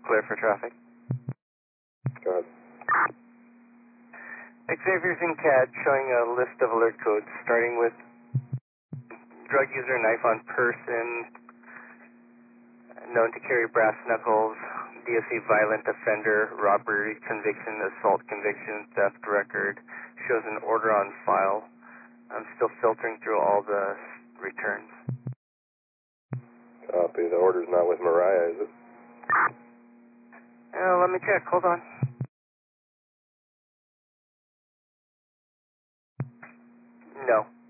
Clear for traffic. Go ahead. Xavier's in CAD showing a list of alert codes, starting with drug user, knife on person, known to carry brass knuckles, DOC violent offender, robbery conviction, assault conviction, theft record, shows an order on file. I'm still filtering through all the returns. Copy. The order's not with Mariah, is it? Let me check. Hold on. No.